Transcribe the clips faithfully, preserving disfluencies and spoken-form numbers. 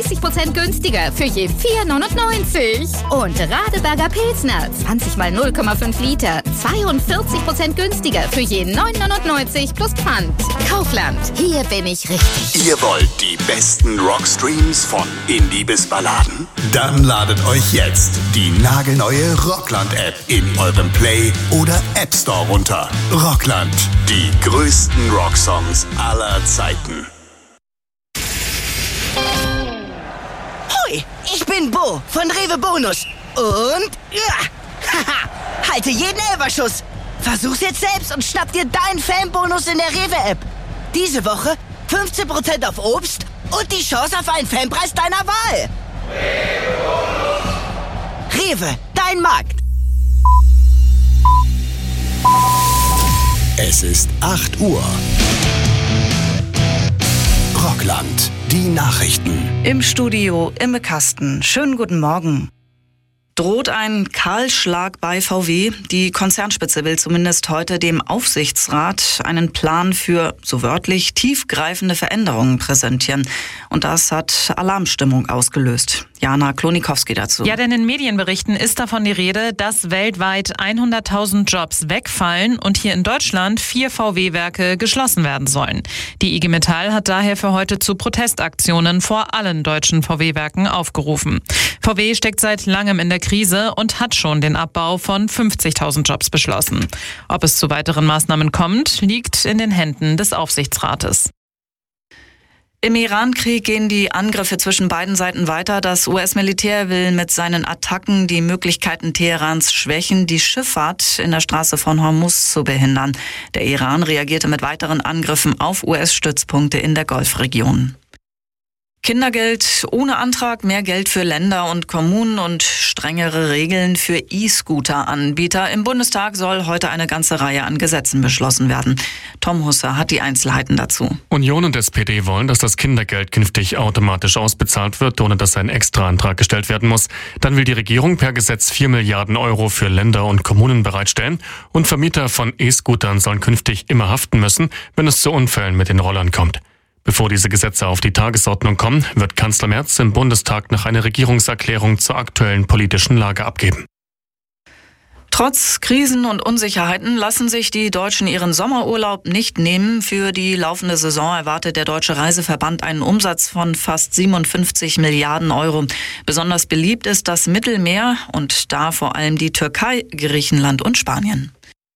dreißig Prozent günstiger für je vier neunundneunzig. Und Radeberger Pilsner, zwanzig mal null Komma fünf Liter, zweiundvierzig Prozent günstiger für je neun neunundneunzig plus Pfand. Kaufland, hier bin ich richtig. Ihr wollt die besten Rockstreams von Indie bis Balladen? Dann ladet euch jetzt die nagelneue Rockland-App in eurem Play- oder App Store runter. Rockland, die größten Rocksongs aller Zeiten. Hoi, ich bin Bo von Rewe Bonus. Und ja, haha, halte jeden Elferschuss. Versuch's jetzt selbst und schnapp dir deinen Fanbonus in der Rewe-App. Diese Woche fünfzehn Prozent auf Obst und die Chance auf einen Fanpreis deiner Wahl. Rewe, dein Markt. Es ist acht Uhr. Rockland, die Nachrichten. Im Studio Imme Kasten. Schönen guten Morgen. Droht ein Kahlschlag bei V W? Die Konzernspitze will zumindest heute dem Aufsichtsrat einen Plan für, so wörtlich, tiefgreifende Veränderungen präsentieren. Und das hat Alarmstimmung ausgelöst. Jana Klonikowski dazu. Ja, denn in Medienberichten ist davon die Rede, dass weltweit hunderttausend Jobs wegfallen und hier in Deutschland vier V W-Werke geschlossen werden sollen. Die I G Metall hat daher für heute zu Protestaktionen vor allen deutschen V W-Werken aufgerufen. V W steckt seit langem in der Krise und hat schon den Abbau von fünfzigtausend Jobs beschlossen. Ob es zu weiteren Maßnahmen kommt, liegt in den Händen des Aufsichtsrates. Im Iran-Krieg gehen die Angriffe zwischen beiden Seiten weiter. Das U S-Militär will mit seinen Attacken die Möglichkeiten Teherans schwächen, die Schifffahrt in der Straße von Hormuz zu behindern. Der Iran reagierte mit weiteren Angriffen auf U S-Stützpunkte in der Golfregion. Kindergeld ohne Antrag, mehr Geld für Länder und Kommunen und strengere Regeln für E-Scooter-Anbieter. Im Bundestag soll heute eine ganze Reihe an Gesetzen beschlossen werden. Tom Husser hat die Einzelheiten dazu. Union und S P D wollen, dass das Kindergeld künftig automatisch ausbezahlt wird, ohne dass ein Extraantrag gestellt werden muss. Dann will die Regierung per Gesetz vier Milliarden Euro für Länder und Kommunen bereitstellen. Und Vermieter von E-Scootern sollen künftig immer haften müssen, wenn es zu Unfällen mit den Rollern kommt. Bevor diese Gesetze auf die Tagesordnung kommen, wird Kanzler Merz im Bundestag noch eine Regierungserklärung zur aktuellen politischen Lage abgeben. Trotz Krisen und Unsicherheiten lassen sich die Deutschen ihren Sommerurlaub nicht nehmen. Für die laufende Saison erwartet der Deutsche Reiseverband einen Umsatz von fast siebenundfünfzig Milliarden Euro. Besonders beliebt ist das Mittelmeer und da vor allem die Türkei, Griechenland und Spanien.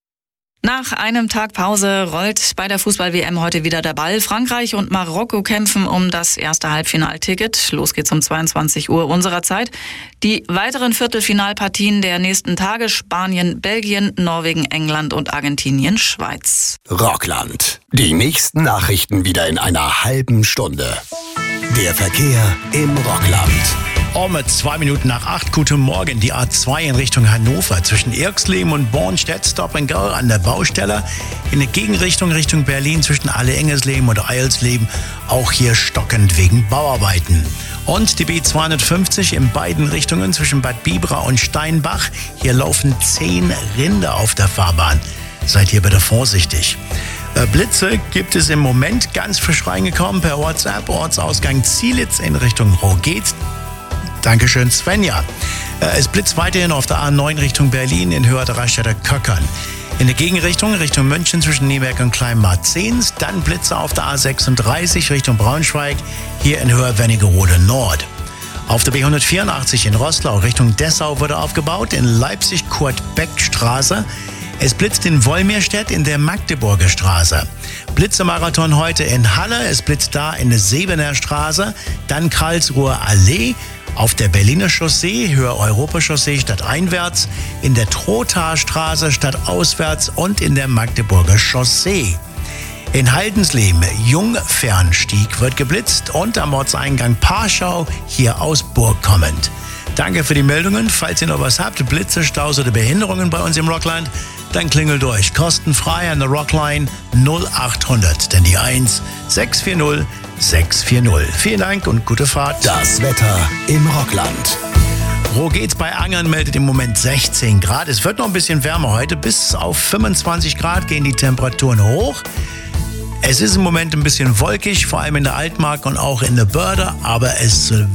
Nach einem Tag Pause rollt bei der Fußball-W M heute wieder der Ball. Frankreich und Marokko kämpfen um das erste Halbfinalticket. Los geht's um zweiundzwanzig Uhr unserer Zeit. Die weiteren Viertelfinalpartien der nächsten Tage: Spanien, Belgien, Norwegen, England und Argentinien, Schweiz. Rockland. Die nächsten Nachrichten wieder in einer halben Stunde. Der Verkehr im Rockland. Um zwei Minuten nach acht, guten Morgen. Die A zwei in Richtung Hannover zwischen Irxleben und Bornstedt, Stop and Go an der Baustelle. In der Gegenrichtung Richtung Berlin zwischen Alle-Engelsleben und Eilsleben auch hier stockend wegen Bauarbeiten. Und die B zweihundertfünfzig in beiden Richtungen zwischen Bad Bibra und Steinbach. Hier laufen zehn Rinder auf der Fahrbahn. Seid hier bitte vorsichtig. Blitze gibt es im Moment ganz frisch reingekommen per WhatsApp. Ortsausgang Zielitz in Richtung Roget. Dankeschön, Svenja. Es blitzt weiterhin auf der A neun Richtung Berlin in Höhe der Raststätte Köckern. In der Gegenrichtung Richtung München zwischen Nieberg und Kleinmarzens. Dann Blitze auf der A sechsunddreißig Richtung Braunschweig, hier in Höhe Wernigerode Nord. Auf der B hundertvierundachtzig in Roßlau Richtung Dessau wurde aufgebaut, in Leipzig Kurt-Beck-Straße. Es blitzt in Wolmirstedt in der Magdeburger Straße. Blitzemarathon heute in Halle. Es blitzt da in der Sebener Straße. Dann Karlsruher Allee. Auf der Berliner Chaussee, Höhe Europachaussee stadteinwärts, in der Trothaarstraße stadtauswärts und in der Magdeburger Chaussee. In Haldensleben, Jungfernstieg wird geblitzt und am Ortseingang Parschau, hier aus Burg kommend. Danke für die Meldungen. Falls ihr noch was habt, Blitze, Staus oder Behinderungen bei uns im Rockland, dann klingelt durch. Kostenfrei an der Rockline null achthundert, denn die eins sechs vier null sechs vier null. Vielen Dank und gute Fahrt. Das Wetter im Rockland. Rogetz bei Angern meldet im Moment sechzehn Grad. Es wird noch ein bisschen wärmer heute. Bis auf fünfundzwanzig Grad gehen die Temperaturen hoch. Es ist im Moment ein bisschen wolkig, vor allem in der Altmark und auch in der Börde, aber es